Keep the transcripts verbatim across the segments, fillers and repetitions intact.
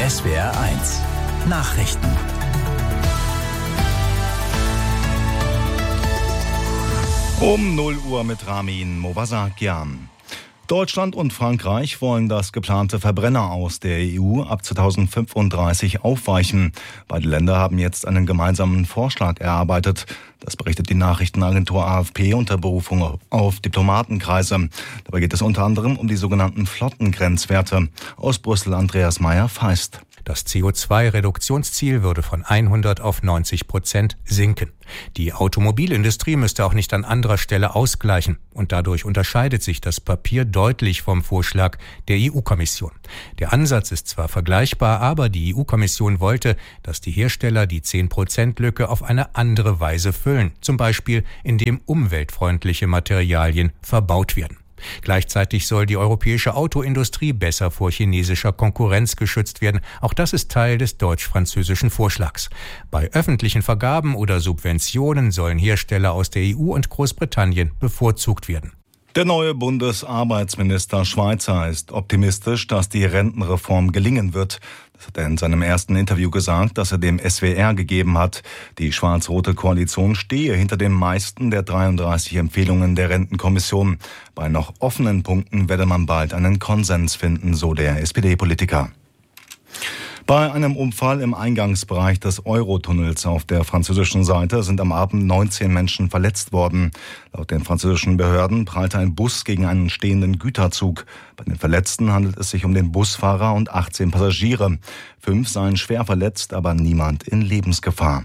S W R eins Nachrichten. Um null Uhr mit Ramin Movasakian. Deutschland und Frankreich wollen das geplante Verbrenner aus der E U ab zweitausendfünfunddreißig aufweichen. Beide Länder haben jetzt einen gemeinsamen Vorschlag erarbeitet. Das berichtet die Nachrichtenagentur A F P unter Berufung auf Diplomatenkreise. Dabei geht es unter anderem um die sogenannten Flottengrenzwerte. Aus Brüssel Andreas Meyer-Feist. Das C O zwei Reduktionsziel würde von hundert auf neunzig Prozent sinken. Die Automobilindustrie müsste auch nicht an anderer Stelle ausgleichen. Und dadurch unterscheidet sich das Papier deutlich vom Vorschlag der E U-Kommission. Der Ansatz ist zwar vergleichbar, aber die E U-Kommission wollte, dass die Hersteller die zehn Prozent Lücke auf eine andere Weise füllen. Zum Beispiel, indem umweltfreundliche Materialien verbaut werden. Gleichzeitig soll die europäische Autoindustrie besser vor chinesischer Konkurrenz geschützt werden. Auch das ist Teil des deutsch-französischen Vorschlags. Bei öffentlichen Vergaben oder Subventionen sollen Hersteller aus der E U und Großbritannien bevorzugt werden. Der neue Bundesarbeitsminister Schweizer ist optimistisch, dass die Rentenreform gelingen wird. Das hat er in seinem ersten Interview gesagt, das er dem S W R gegeben hat. Die schwarz-rote Koalition stehe hinter den meisten der dreiunddreißig Empfehlungen der Rentenkommission. Bei noch offenen Punkten werde man bald einen Konsens finden, so der S P D-Politiker. Bei einem Unfall im Eingangsbereich des Eurotunnels auf der französischen Seite sind am Abend neunzehn Menschen verletzt worden. Laut den französischen Behörden prallte ein Bus gegen einen stehenden Güterzug. Bei den Verletzten handelt es sich um den Busfahrer und achtzehn Passagiere. Fünf seien schwer verletzt, aber niemand in Lebensgefahr.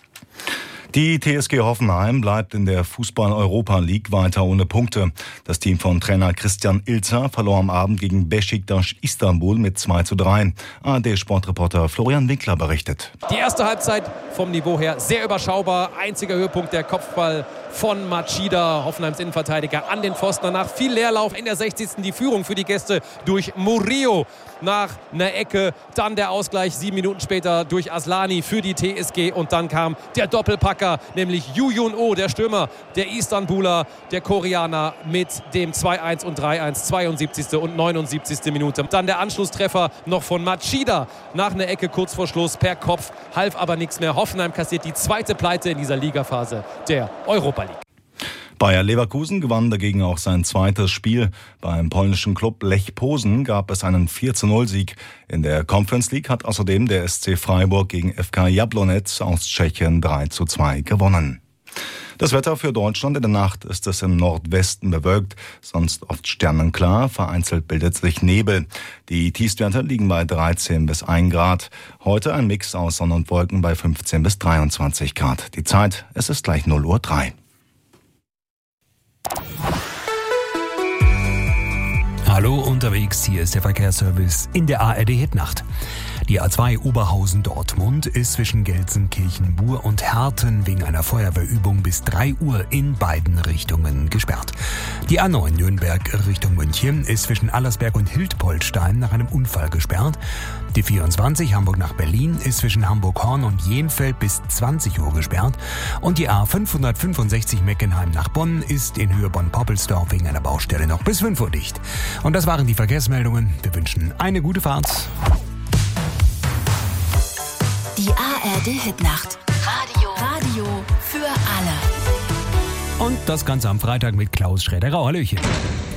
Die T S G Hoffenheim bleibt in der Fußball-Europa League weiter ohne Punkte. Das Team von Trainer Christian Ilzer verlor am Abend gegen Beşiktaş Istanbul mit zwei zu drei. A R D-Sportreporter Florian Winkler berichtet. Die erste Halbzeit vom Niveau her sehr überschaubar. Einziger Höhepunkt der Kopfball von Machida, Hoffenheims Innenverteidiger, an den Pfosten. Danach viel Leerlauf. In der sechzigsten die Führung für die Gäste durch Murillo nach einer Ecke. Dann der Ausgleich sieben Minuten später durch Aslani für die T S G. Und dann kam der Doppelpacker, nämlich Yu Jun-Oh, der Stürmer, der Istanbuler, der Koreaner mit dem zwei eins und drei eins, zweiundsiebzigste und neunundsiebzigste Minute. Dann der Anschlusstreffer noch von Machida nach einer Ecke kurz vor Schluss per Kopf, half aber nichts mehr. Hoffenheim kassiert die zweite Pleite in dieser Ligaphase der Europa League. Bayer Leverkusen gewann dagegen auch sein zweites Spiel. Beim polnischen Klub Lech Posen gab es einen vier zu null Sieg. In der Conference League hat außerdem der S C Freiburg gegen F K Jablonec aus Tschechien drei zu zwei gewonnen. Das Wetter für Deutschland: In der Nacht ist es im Nordwesten bewölkt, sonst oft sternenklar, vereinzelt bildet sich Nebel. Die Tiefstwerte liegen bei dreizehn bis ein Grad. Heute ein Mix aus Sonne und Wolken bei fünfzehn bis dreiundzwanzig Grad. Die Zeit, es ist gleich null Uhr drei. Hallo unterwegs, hier ist der Verkehrsservice in der A R D-Hitnacht. Die A zwei Oberhausen-Dortmund ist zwischen Gelsenkirchen-Bur und Herten wegen einer Feuerwehrübung bis drei Uhr in beiden Richtungen gesperrt. Die A neun Nürnberg Richtung München ist zwischen Allersberg und Hildpoltstein nach einem Unfall gesperrt. Die vierundzwanzig Hamburg nach Berlin ist zwischen Hamburg-Horn und Jenfeld bis zwanzig Uhr gesperrt. Und die A fünfhundertfünfundsechzig Meckenheim nach Bonn ist in Höhe Bonn-Poppelsdorf wegen einer Baustelle noch bis fünf Uhr dicht. Und das waren die Verkehrsmeldungen. Wir wünschen eine gute Fahrt. Die A R D-Hitnacht. Radio. Radio für alle. Und das Ganze am Freitag mit Klaus Schroeder. Hallöchen.